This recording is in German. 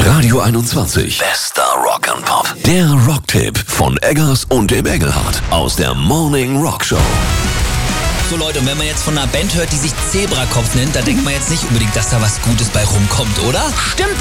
Radio 21. Bester Rock and Pop. Der Rocktipp von Eggers und dem Engelhardt aus der Morning Rock Show. So Leute, und wenn man jetzt von einer Band hört, die sich Zebrakopf nennt, da denkt man jetzt nicht unbedingt, dass da was Gutes bei rumkommt, oder? Stimmt